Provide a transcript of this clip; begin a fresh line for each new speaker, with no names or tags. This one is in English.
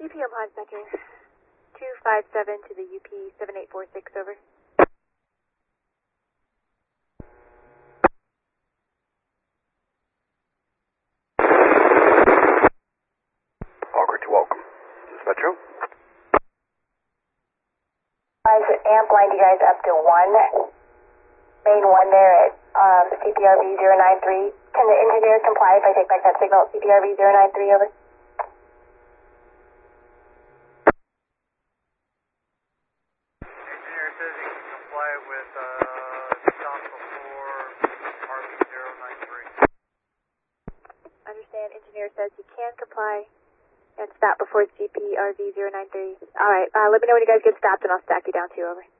UP Omaha Dispatcher. 257 to the UP 7846, over.
Margaret, you're welcome. Dispatcher?
Amp lined you guys up to 1. Main 1 there at CPRV 093. Can the engineer comply if I take back that signal at CPRV 093, over?
Engineer says he can comply with stop before RV 093.
Understand, engineer says he can comply and stop before CPRV 093. Alright, let me know when you guys get stopped and I'll stack you down too, over.